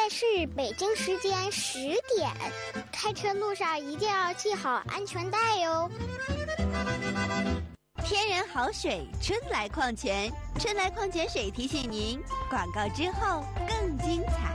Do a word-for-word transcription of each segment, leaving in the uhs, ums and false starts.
在是北京时间十点，开车路上一定要系好安全带哟。 天然好水，春来矿泉，春来矿泉水提醒您，广告之后更精彩。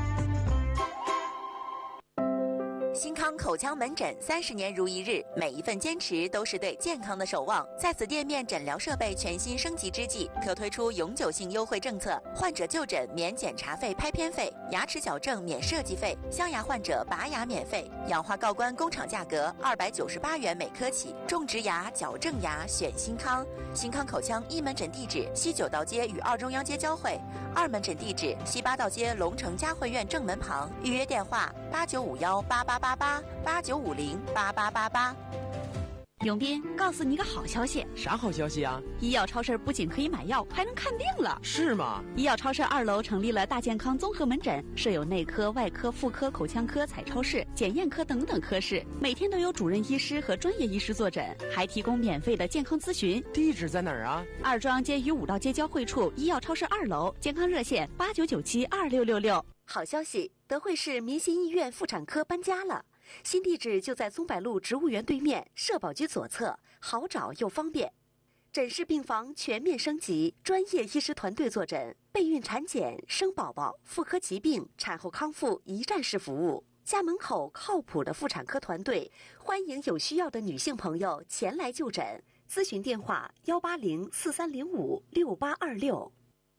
新康口腔门诊三十年如一日，每一份坚持都是对健康的守望。在此店面诊疗设备全新升级之际，可推出永久性优惠政策：患者就诊免检查费、拍片费；牙齿矫正免设计费；镶牙患者拔牙免费；氧化锆关工厂价格二百九十八元每颗起。种植牙、矫正牙选新康。新康口腔一门诊地址：西九道街与二中央街交汇；二门诊地址：西八道街龙城嘉汇苑正门旁。预约电话：八九五幺八八八八八九五零八八八八。 永斌，告诉你个好消息。 啥好消息啊？ 医药超市不仅可以买药，还能看病了。 是吗？ 医药超市二楼成立了大健康综合门诊，设有内科、外科、妇科、口腔科、彩超室、检验科等等科室，每天都有主任医师和专业医师坐诊，还提供免费的健康咨询。 地址在哪儿啊？ 二中央街与五道街交汇处，医药超市二楼，健康热线八九九七二六六六。 好消息，德惠市民心医院妇产科搬家了。新地址就在松柏路植物园对面，社保局左侧，好找又方便。诊室病房全面升级，专业医师团队坐诊，备孕产检、生宝宝、妇科疾病、产后康复一站式服务。家门口靠谱的妇产科团队，欢迎有需要的女性朋友前来就诊。咨询电话：幺八零四三零五六八二六。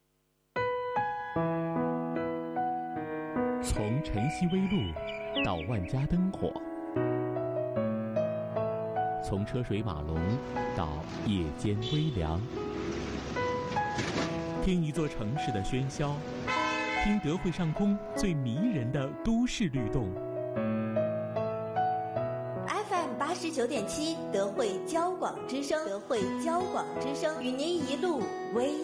从晨曦微露到万家灯火，从车水马龙到夜间微凉，听一座城市的喧嚣，听德惠上空最迷人的都市律动。 F M 八十九点七，德惠交广之声，德惠交广之声，与您一路微。